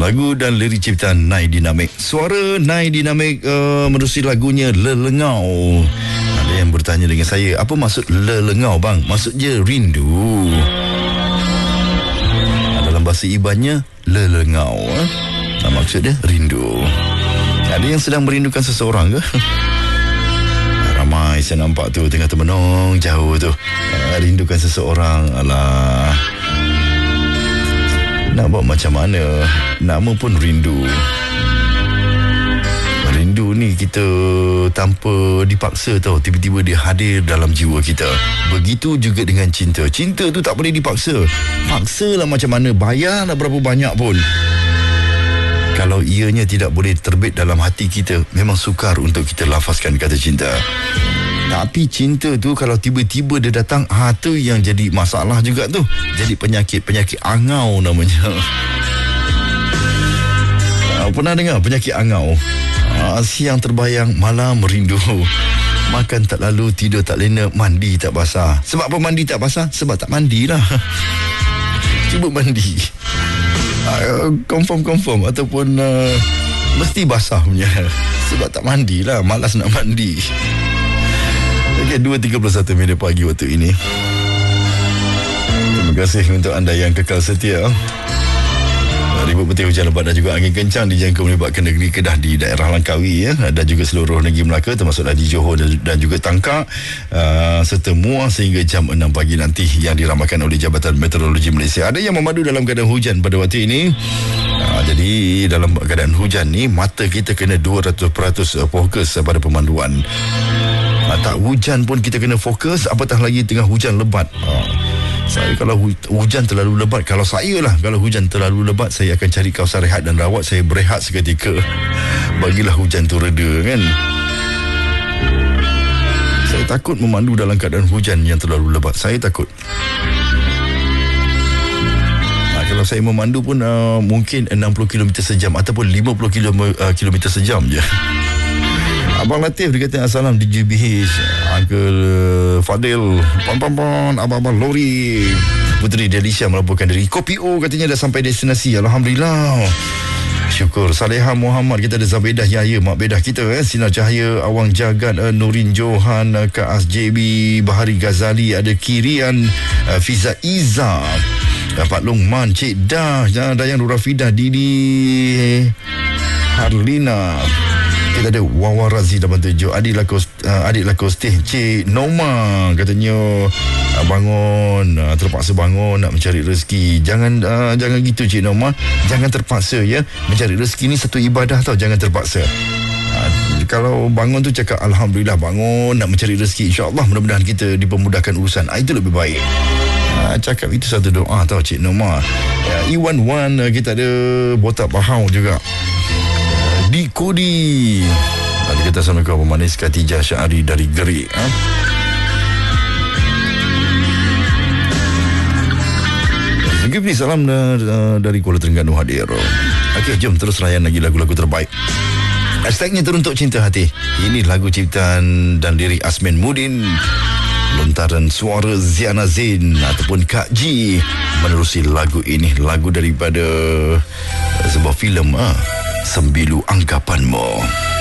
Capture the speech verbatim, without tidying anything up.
Lagu dan lirik ciptaan Nai Dinamik. Suara Nai Dinamik uh, menerusi lagunya Lelengau. Ada yang bertanya dengan saya, apa maksud lelengau bang? Maksudnya rindu. Dalam bahasa Ibannya lelengau, eh? Nah, maksudnya rindu. Ada yang sedang merindukan seseorang ke? Ramai saya nampak tu tengah termenung jauh tu, uh, rindukan seseorang. Alah, nak buat macam mana? Nama pun rindu. Rindu ni kita tanpa dipaksa tau, tiba-tiba dia hadir dalam jiwa kita. Begitu juga dengan cinta. Cinta tu tak boleh dipaksa. Paksalah macam mana, bayarlah berapa banyak pun, kalau ianya tidak boleh terbit dalam hati kita, memang sukar untuk kita lafazkan kata cinta. Tapi cinta tu kalau tiba-tiba dia datang, ha, tu yang jadi masalah juga tu. Jadi penyakit, penyakit angau namanya. Ha, pernah dengar penyakit angau? Ha, siang terbayang, malam merindu. Makan tak lalu, tidur tak lena, mandi tak basah. Sebab apa mandi tak basah? Sebab tak mandilah. Cuba mandi. Uh, confirm-confirm ataupun uh, mesti basah punya. Sebab tak mandilah, malas nak mandi. Okey, dua tiga puluh satu minit pagi waktu ini. Terima kasih untuk anda yang kekal setia. Ribut petir hujan lebat dan juga angin kencang dijangka melibatkan negeri Kedah di daerah Langkawi, ya, dan juga seluruh negeri Melaka termasuklah di Johor dan, dan juga Tangkak, uh, serta Muar sehingga jam enam pagi nanti yang diramalkan oleh Jabatan Meteorologi Malaysia. Ada yang memandu dalam keadaan hujan pada waktu ini. Uh, jadi dalam keadaan hujan ni mata kita kena dua ratus peratus fokus pada pemanduan. Uh, tak hujan pun kita kena fokus, apatah lagi tengah hujan lebat. Uh, Saya kalau hu- hujan terlalu lebat, kalau saya lah, kalau hujan terlalu lebat, saya akan cari kawasan rehat dan rawat, saya berehat seketika. Bagilah hujan tu reda, kan. Saya takut memandu dalam keadaan hujan yang terlalu lebat. Saya takut. Nah, kalau saya memandu pun uh, mungkin enam puluh kilometer sejam ataupun lima puluh kilometer sejam je. Abang Latif dia kata assalam D J B H, Uncle uh, Fadil, pon-pon-pon, abang-abang Lori. Puteri Delisha melaporkan dari Kopi O, katanya dah sampai destinasi. Alhamdulillah. Syukur. Saleha Muhammad, kita ada Zabedah Yahya, mak bedah kita, eh. Sinar Cahaya, Awang Jagat, uh, Nurin Johan, uh, Kaas J B, Bahari Ghazali, ada Kirian, uh, Fiza Iza, uh, Pak Longman, Cik Dah, Dayang Nurafidah, Didi Harlina. Kita ada Wawa Razi dalam tujuh, Adik Lakos, uh, Adik Lakosteh, Cik Noma, katanya uh, bangun, uh, terpaksa bangun nak mencari rezeki. Jangan uh, jangan gitu Cik Noma, jangan terpaksa, ya. Mencari rezeki ni satu ibadah tau, jangan terpaksa. Uh, kalau bangun tu cakap alhamdulillah bangun nak mencari rezeki, insya-Allah mudah-mudahan kita dipermudahkan urusan. Uh, itu lebih baik. Uh, cakap itu satu doa tau Cik Noma. Uh, Iwan Wan, uh, kita ada Botak Bahau juga. Di Kodi. Tadi kita sama kau pemanis Khatijah Syahari dari Gerik, ha? Zulkifli salam uh, dari Kuala Terengganu hadir. Okey, jom terus layan lagi lagu-lagu terbaik. Hashtagnya teruntuk cinta hati. Ini lagu ciptaan dan lirik Asmin Mudin, lontaran suara Ziana Zain ataupun Kak G menerusi lagu ini. Lagu daripada sebuah filem, ha? Sembilu Anggapanmu.